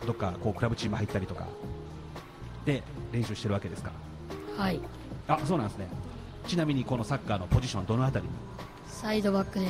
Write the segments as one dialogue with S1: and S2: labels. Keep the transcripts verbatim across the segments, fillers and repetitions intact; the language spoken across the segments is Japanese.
S1: どっかこうクラブチーム入ったりとかで練習してるわけですか？
S2: はい。
S1: あ、そうなんですね。ちなみにこのサッカーのポジションどのあたりに？
S2: サイドバックです。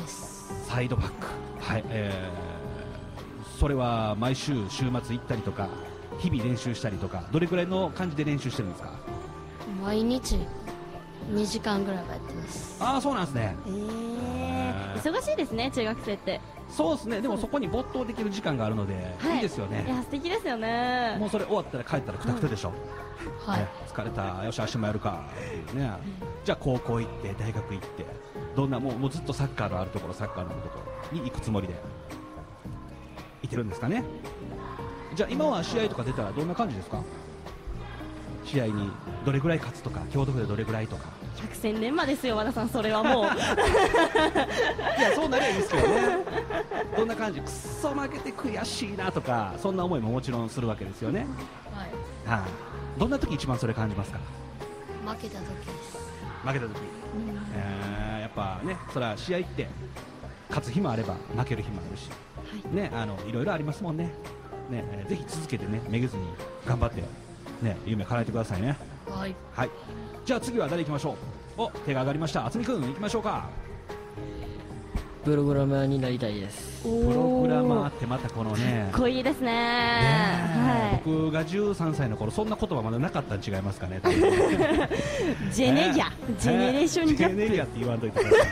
S1: サイドバック。はい、えー、それは毎週週末行ったりとか日々練習したりとかどれくらいの感じで練習してるんですか？
S2: 毎日にじかんぐらいはやってます。
S1: ああ、そうなんですね。
S3: えー、忙しいですね、中学生って。
S1: そうですね。でもそこに没頭できる時間があるので、はい、いいですよね。
S3: いや、素敵ですよね。
S1: もうそれ終わったら帰ったらくたくたでしょ、
S2: うん、はい、
S1: ね、疲れた、よし明日もやるかっていうね、じゃあ高校行って大学行ってどんなもう、もうずっとサッカーのあるところサッカーのあるところに行くつもりでいてるんですかね。じゃあ今は試合とか出たらどんな感じですか？試合にどれぐらい勝つとか京都府でどれぐらいとか。
S3: 百戦錬磨ですよ和田さん、それはもうい
S1: や、そうなりゃいいですけどね。どんな感じ、くっそ負けて悔しいなとかそんな思いももちろんするわけですよね。
S2: はい、
S1: はあ、どんな時一番それ感じますか？
S2: 負けた時です。
S1: 負けた時、うん、えー、やっぱね、それは試合って勝つ日もあれば負ける日もあるし、はい、ね、あのいろいろありますもんね。ね、えー、ぜひ続けてね、めげずに頑張ってね、夢叶えてくださいね。
S2: はい、
S1: はい、じゃあ次は誰行きましょう？お、手が上がりました。渥美君行きましょうか。
S4: プログラマーになりたいです。
S1: プログラマーってまたこのね、
S3: かっこいいですね。
S1: ね、はい、僕がじゅうさんさいの頃そんな言葉まだなかったん違いますかね。
S3: ジェネギャ、ジェネレーションギャップ、
S1: ジェネギャって言わんといてくださ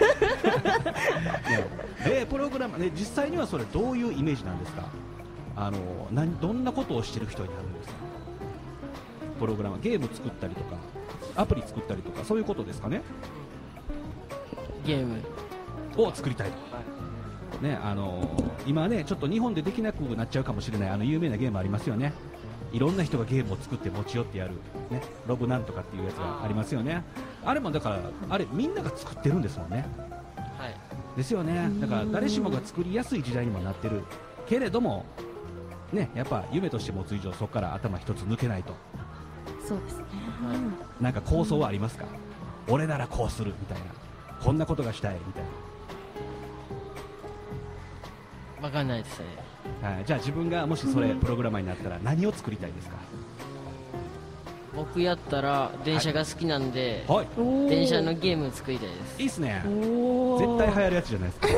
S1: い。でプログラマー、ね、実際にはそれどういうイメージなんですか？あの何どんなことをしてる人になるんですか？プログラマー、ゲーム作ったりとかアプリ作ったりとかそういうことですかね。
S4: ゲーム
S1: を作りたいと、ね、あの今ねちょっと日本でできなくなっちゃうかもしれないあの有名なゲームありますよね。いろんな人がゲームを作って持ち寄ってやる、ね、ロブなんとかっていうやつがありますよね。あれもだからあれみんなが作ってるんですもんね。
S4: はい、
S1: ですよね。だから誰しもが作りやすい時代にもなってるけれども、ね、やっぱ夢として持つ以上そこから頭一つ抜けないと。
S3: そうですね、
S4: はい、
S1: なんか構想はありますか？俺ならこうするみたいな、こんなことがしたいみたいな。
S4: わかんないですね。
S1: はい、じゃあ自分がもしそれプログラマーになったら何を作りたいですか？
S4: 僕やったら電車が好きなんで、
S1: はい、
S4: 電車のゲーム作りたいです。
S1: いいっすね。絶対流行るやつじゃないですか。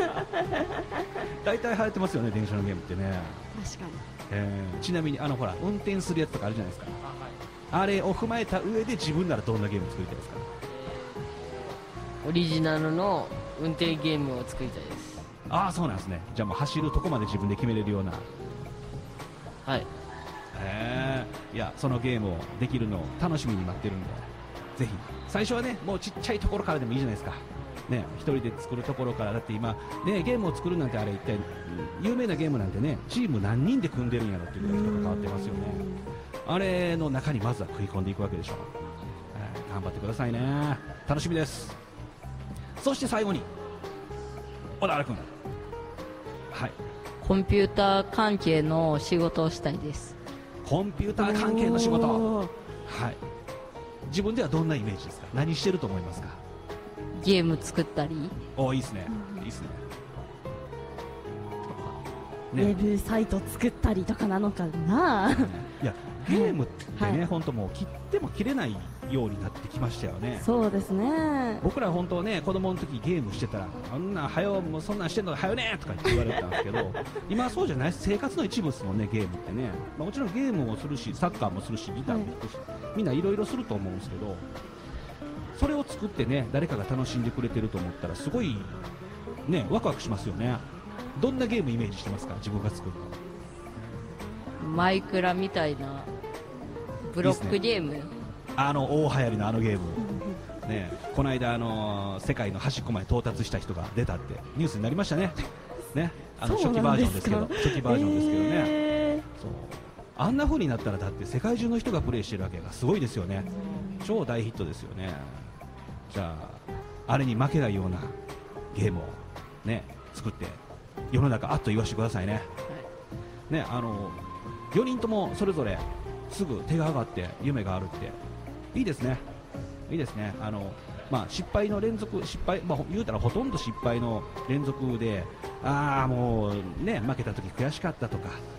S1: 大体流行ってますよね、電車のゲームってね。
S3: 確かに、
S1: えー、ちなみにあのほら運転するやつとかあるじゃないですか。あれを踏まえた上で自分ならどんなゲーム作りたいですか？
S4: オリジナルの運転ゲームを作りたいです。
S1: ああ、そうなんですね。じゃあもう走るとこまで自分で決めれるような。
S4: はい。
S1: へえ、いやそのゲームをできるのを楽しみに待ってるんで、ぜひ最初はねもうちっちゃいところからでもいいじゃないですか。ね、一人で作るところから。だって今ねゲームを作るなんてあれ一体有名なゲームなんてねチーム何人で組んでるんやろっていうぐらい人が変わってますよね。あれの中にまずは食い込んでいくわけでしょ。えー、頑張ってくださいね。楽しみです。そして最後に小田原君、はい、
S5: コンピューター関係の仕事をしたいです。
S1: コンピューター関係の仕事、はい、自分ではどんなイメージですか？何してると思いますか？
S5: ゲーム作ったり。
S1: お、いいですね、いいですね。
S3: ウェブサイト作ったりとかなのかな。
S1: いやゲームってね、はい、本当もう切っても切れないようになってきましたよね。
S3: そうですね。僕
S1: ら本当ね子供の時ゲームしてたらあんなはよもうそんなんしてんのはよねとか言われてたんですけど今はそうじゃない、生活の一部ですもんねゲームってね。まあ、もちろんゲームもするしサッカーもするしギターも弾くし、はい、みんないろいろすると思うんですけど、それを作ってね誰かが楽しんでくれてると思ったらすごいねワクワクしますよね。どんなゲームイメージしてますか？自分が作るの。
S5: マイクラみたいなブロックゲーム。いい、ね、
S1: あの大流行りのあのゲームね、この間あの世界の端っこまで到達した人が出たってニュースになりましたね。ね、あの初期バージョンですけど初期バージョンですけどね。そうあんな風になったらだって世界中の人がプレイしてるわけがすごいですよね。超大ヒットですよね。じゃああれに負けないようなゲームをね作って世の中あっと言わせてくださいね。ね、あのよにんともそれぞれすぐ手が上がって夢があるっていいですね。いいですね。あの、まあ、失敗の連続失敗、まあ、言うたらほとんど失敗の連続で、ああもうね負けた時悔しかったとか